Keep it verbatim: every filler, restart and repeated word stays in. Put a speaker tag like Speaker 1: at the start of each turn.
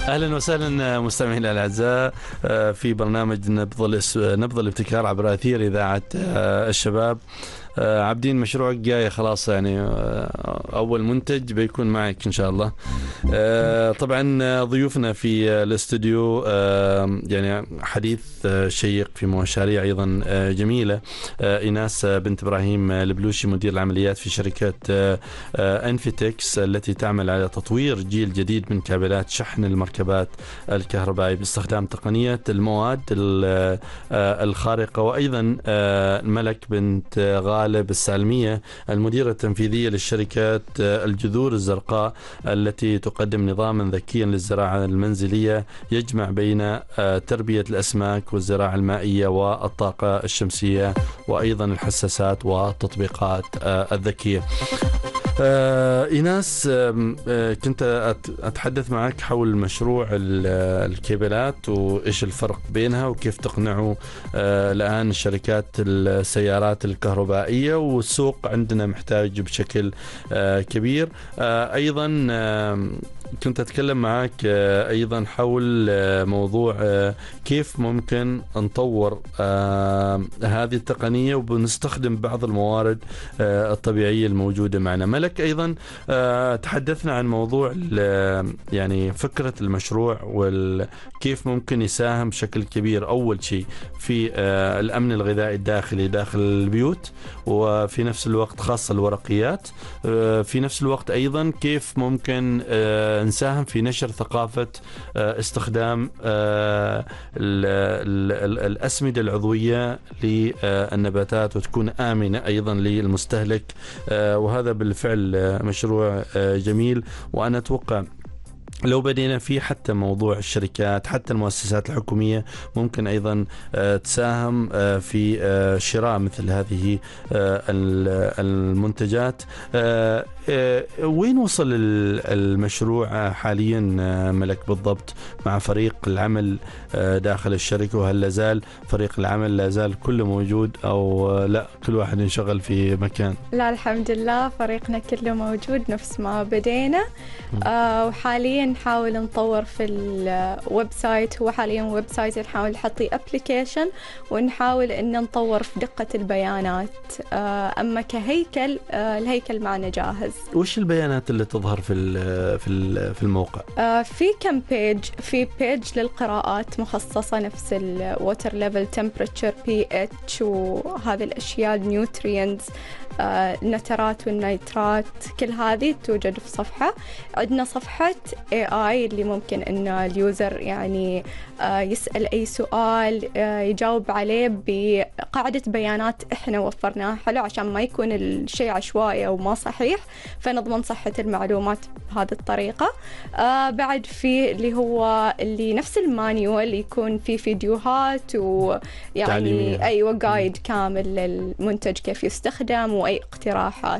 Speaker 1: أهلا وسهلا مستمعينا الأعزاء في برنامج نبض نبض الابتكار عبر أثير إذاعة الشباب. عابدين مشروعك جاي خلاص، يعني أول منتج بيكون معك إن شاء الله. طبعا ضيوفنا في الاستوديو يعني حديث شيق في مشاريع أيضا جميلة. إيناس بنت إبراهيم البلوشي مدير العمليات في شركة أنفيتكس التي تعمل على تطوير جيل جديد من كابلات شحن المركبات الكهربائية باستخدام تقنية المواد الخارقة. وأيضا الملك بنت غالب السالمية المديرة التنفيذية للشركة الجذور الزرقاء التي تقدم نظاما ذكيا للزراعة المنزلية يجمع بين تربية الأسماك والزراعة المائية والطاقة الشمسية وأيضا الحساسات والتطبيقات الذكية. إيناس، كنت أتحدث معك حول مشروع الكيبلات وإيش الفرق بينها وكيف تقنعوا الآن شركات السيارات الكهربائية، والسوق عندنا محتاج بشكل كبير. أيضا كنت أتكلم معك أيضا حول موضوع كيف ممكن نطور هذه التقنية وبنستخدم بعض الموارد الطبيعية الموجودة معنا. ملك أيضا تحدثنا عن موضوع يعني فكرة المشروع وكيف ممكن يساهم بشكل كبير أول شيء في الأمن الغذائي الداخلي داخل البيوت، وفي نفس الوقت خاصة الورقيات. في نفس الوقت أيضا كيف ممكن نساهم في نشر ثقافة استخدام الأسمدة العضوية للنباتات وتكون آمنة أيضا للمستهلك. وهذا بالفعل مشروع جميل، وأنا أتوقع لو بدينا فيه حتى موضوع الشركات حتى المؤسسات الحكومية ممكن أيضا تساهم في شراء مثل هذه المنتجات. وين وصل المشروع حاليا ملك بالضبط مع فريق العمل داخل الشركة؟ وهل لازال فريق العمل لازال كله موجود أو لا كل واحد ينشغل في مكان؟
Speaker 2: لا، الحمد لله فريقنا كله موجود نفس ما بدينا. آه وحاليا نحاول نطور في الويب سايت. هو حاليا ويب سايت نحاول نحطي ابليكيشن ونحاول ان نطور في دقة البيانات. آه اما كهيكل آه الهيكل معنا جاهز.
Speaker 1: وش البيانات اللي تظهر في في في الموقع؟
Speaker 2: آه في كم بيج في بيج للقراءات مخصصة نفس الووتر ليفل تمبرتشر بي اتش وهذه الاشياء النيوترينز آه النترات والنيترات كل هذه توجد في صفحة. عندنا صفحة إيه آي اللي ممكن إن اليوزر يعني آه يسأل أي سؤال آه يجاوب عليه بقاعدة بيانات إحنا وفرناها حلو عشان ما يكون الشيء عشوائي أو ما صحيح، فنضمن صحة المعلومات بهذه الطريقة. آه بعد في اللي هو اللي نفس المانيوال يكون فيه فيديوهات ويعني أيوة جايد كامل للمنتج كيف يستخدم وأي اقتراحات.